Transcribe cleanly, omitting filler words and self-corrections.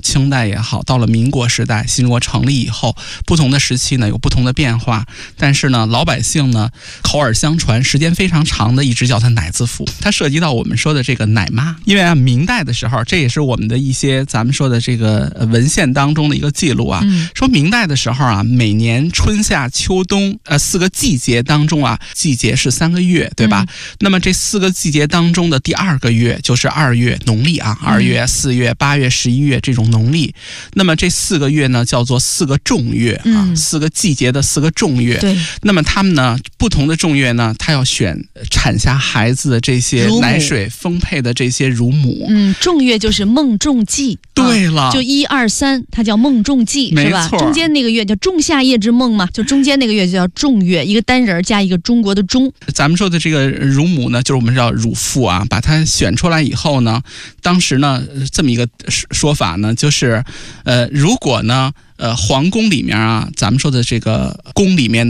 清代也好，到了民国时代，新中国成立以后，不同的时期呢有不同的变化，但是呢老百姓呢口耳相传时间非常长的一直叫它奶字符，它涉及到我们说的这个奶妈。因为明代的时候，这也是我们的一些咱们说的这个文献当中的一个记录啊，说明代的时候每年春夏秋冬4个季节当中季节是3个月，对吧？那么这4个季节当中的第2个月就是2月，农历2月、4月、8月、11月这种农历。那么这4个月呢叫做4个重月4个季节的4个重月。 对。 那么他们呢不同的重月呢，他要选产下孩子的这些奶水丰沛的这些乳母。 重月就是孟仲季。 对了， 就1、2、3，它叫孟仲季，是吧？中间那个月叫仲夏夜之孟嘛，就中间那个月就叫重月，一个单人加一个中国的中。咱们说的这个乳母呢，就是我们叫乳妇把它选出来以后呢，当时呢这么一个说法呢，就是如果呢皇宫里面咱们说的这个宫里面